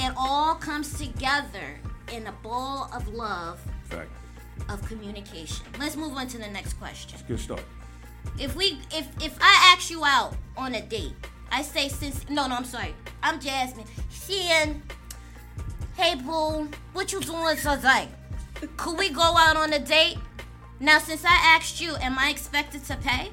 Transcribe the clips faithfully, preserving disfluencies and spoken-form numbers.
it all comes together in a ball of love. Fact. Of communication. Let's move on to the next question. It's a good start. If we, if if I ask you out on a date, I say since no no I'm sorry, I'm Jasmine. Sheehan, hey boo, what you doing today? Could we go out on a date? Now since I asked you, am I expected to pay?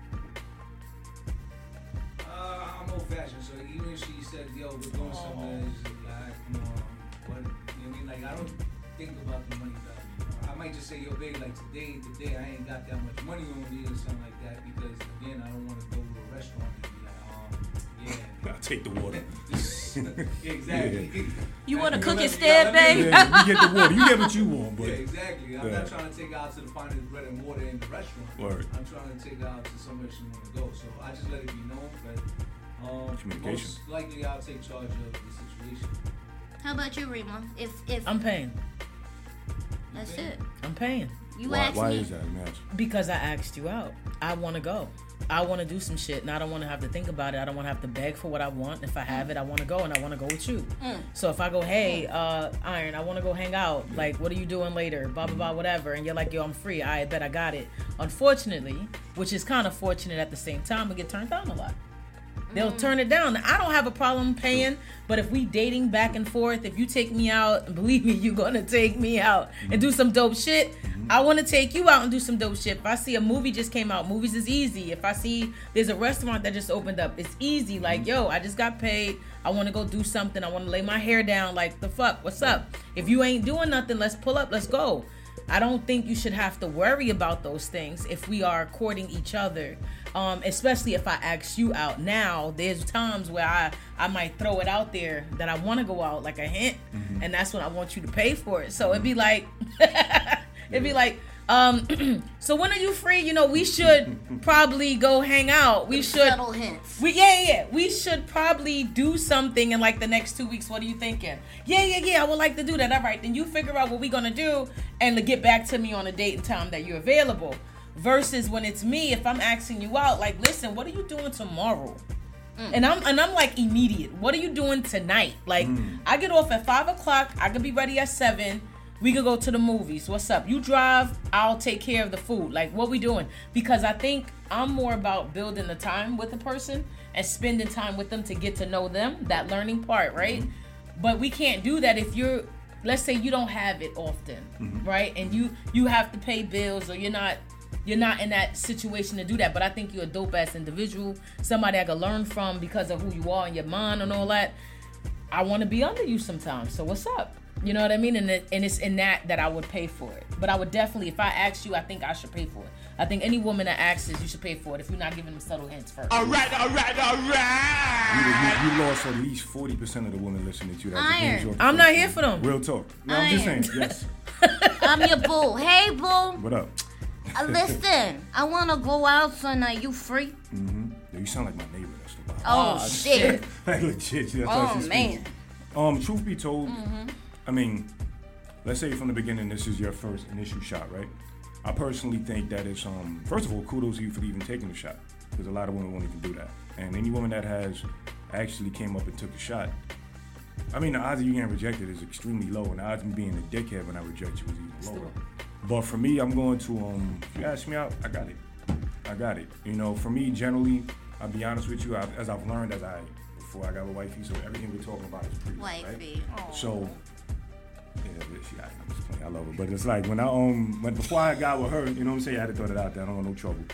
Uh, I'm old fashioned, so even if she said, "Yo, we're doing oh. something," it's like, come on, what? You know what I mean? Like I don't think about the money value. I might just say, yo, babe, like today, today I ain't got that much money on me or something like that because, again, I don't want to go to a restaurant and be like, um, yeah. I'll take the water. Exactly. Yeah. You want to cook me, instead, babe? Yeah, you get the water. You get what you want, but. Yeah, exactly. I'm yeah. not trying to take her out to the finest bread and water in the restaurant. Word. I'm trying to take her out to somewhere she want to go. So I just let it be known, but um, communication. Most likely I'll take charge of the situation. How about you, Rima? If if I'm paying. That's it. I'm paying. You why, asked why me. is that, man? Because I asked you out. I want to go. I want to do some shit, and I don't want to have to think about it. I don't want to have to beg for what I want. If I have it, I want to go, and I want to go with you. Mm. So if I go, hey, uh, Iron, I want to go hang out. Yeah. Like, what are you doing later? Blah, blah, blah, whatever. And you're like, yo, I'm free. I bet I got it. Unfortunately, which is kind of fortunate at the same time, I get turned down a lot. They'll mm. turn it down. I don't have a problem paying, but if we dating back and forth, if you take me out, believe me, you're going to take me out and do some dope shit. Mm-hmm. I want to take you out and do some dope shit. If I see a movie just came out, movies is easy. If I see there's a restaurant that just opened up, it's easy. Like, yo, I just got paid. I want to go do something. I want to lay my hair down. Like, the fuck? What's up? If you ain't doing nothing, let's pull up. Let's go. I don't think you should have to worry about those things if we are courting each other. Um, especially if I ask you out. Now, there's times where I, I might throw it out there that I want to go out, like a hint, mm-hmm. and that's when I want you to pay for it. So it'd be like, it'd be like, um, so when are you free? You know, we should probably go hang out. We should. Subtle hints. We yeah, yeah, yeah. We should probably do something in like the next two weeks. What are you thinking? Yeah, yeah, yeah. I would like to do that. All right, then you figure out what we're gonna do and to get back to me on a date and time that you're available. Versus when it's me, if I'm asking you out, like, listen, what are you doing tomorrow? Mm. And I'm and I'm like immediate. What are you doing tonight? Like, mm. I get off at five o'clock. I could be ready at seven. We could go to the movies. What's up? You drive. I'll take care of the food. Like, what we doing? Because I think I'm more about building the time with the person and spending time with them to get to know them. That learning part, right? Mm-hmm. But we can't do that if you're. Let's say you don't have it often, mm-hmm. right? And you you have to pay bills or you're not. You're not in that situation to do that, but I think you're a dope-ass individual, somebody I could learn from because of who you are and your mind and all that. I want to be under you sometimes, so what's up? You know what I mean? And, it, and it's in that that I would pay for it. But I would definitely, if I ask you, I think I should pay for it. I think any woman that asks, you should pay for it if you're not giving them subtle hints first. All right, all right, all right. You, you, you lost at least forty percent of the women listening to you. Iron. I'm not here for them. Real talk. No, I'm just saying, yes. I'm your boo. Hey, boo. What up? Uh, listen, I want to go out tonight. You free? Mm-hmm. Yeah, you sound like my neighbor. That's the problem. Oh, oh shit. Like legit. That's oh, man. Um, truth be told, mm-hmm. I mean, let's say from the beginning this is your first initial shot, right? I personally think that it's, um, first of all, kudos to you for even taking the shot. Because a lot of women won't even do that. And any woman that has actually came up and took a shot, I mean, the odds of you getting rejected is extremely low. And the odds of me being a dickhead when I reject you is even lower. But for me, I'm going to, um, if you ask me out, I got it. I got it. You know, for me, generally, I'll be honest with you, I've, as I've learned as I, before I got a wifey, so everything we're talking about is pretty, wifey. Right? So, yeah, she, I, I'm just playing, I love her. But it's like, when I, um, when, before I got with her, you know what I'm saying, I had to throw it out there, I don't want no trouble.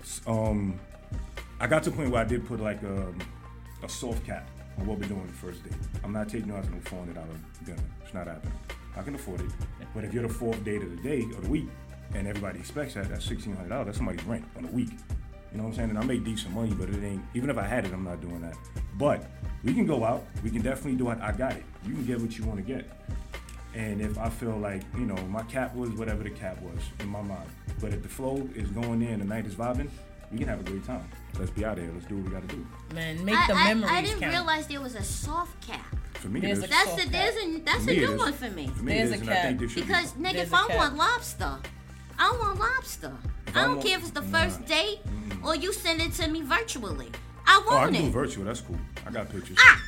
Um, I got to the point where I did put like a, a soft cap on what we're doing the first date. I'm not taking you out to no four hundred dollars dinner. It's not happening. I can afford it. But if you're the fourth date of the day or the week, and everybody expects that, that's sixteen hundred dollars. That's somebody's rent on a week. You know what I'm saying? And I make decent money, but it ain't, even if I had it, I'm not doing that. But we can go out. We can definitely do it. I got it. You can get what you want to get. And if I feel like, you know, my cap was whatever the cap was in my mind. But if the flow is going there and the night is vibing, we can have a great time. Let's be out of here. Let's do what we got to do. Man, make I, the I, memories I didn't count. realize there was a soft cap. For me, there's it a is. That's a, there's a, that's for a me, new it one is. for me. For me, There's it is, a and I cap. think there should Because, be. nigga, There's if a I cap. want lobster, I want lobster. If I I don't want- care if it's the nah. first date Mm. or you send it to me virtually. I Oh, I want can do it. virtual. That's cool. I got pictures. Ah!